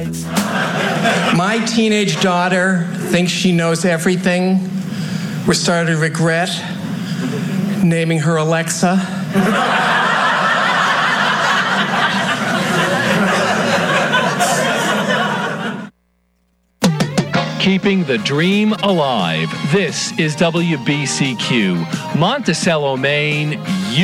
My teenage daughter thinks she knows everything. We're starting to regret naming her Alexa. Keeping the dream alive. This is WBCQ, Monticello, Maine.